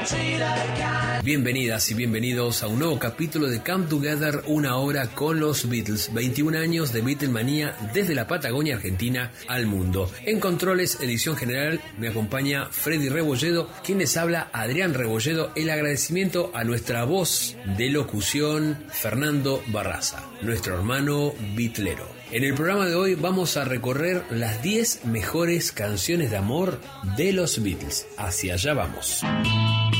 Bienvenidas y bienvenidos a un nuevo capítulo de Come Together, una hora con los Beatles. 21 años de Beatlemanía desde la Patagonia Argentina al mundo. En controles, edición general, me acompaña Freddy Rebolledo, quien les habla, Adrián Rebolledo. El agradecimiento a nuestra voz de locución, Fernando Barraza, nuestro hermano beatlero. En el programa de hoy vamos a recorrer las 10 mejores canciones de amor de los Beatles. Hacia allá vamos.